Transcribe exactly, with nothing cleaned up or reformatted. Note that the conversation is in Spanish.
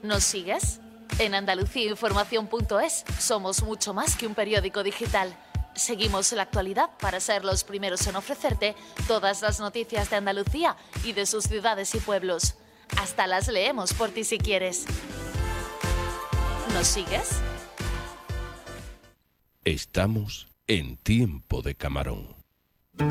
¿Nos sigues? En andalucía información punto es somos mucho más que un periódico digital. Seguimos la actualidad para ser los primeros en ofrecerte todas las noticias de Andalucía y de sus ciudades y pueblos. Hasta las leemos por ti si quieres. ¿Nos sigues? Estamos en Tiempo de Camarón.